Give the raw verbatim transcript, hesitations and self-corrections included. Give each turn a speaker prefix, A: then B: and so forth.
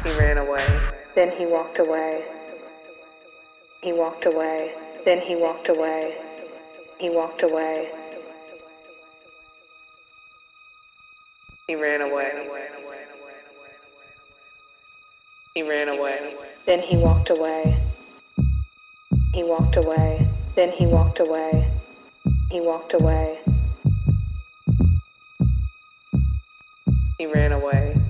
A: He ran away. Then he walked away. He walked away. Then he walked away. He walked away. He ran away. He ran away. Then he walked away. He walked away. Then he walked away. He walked away. He ran away.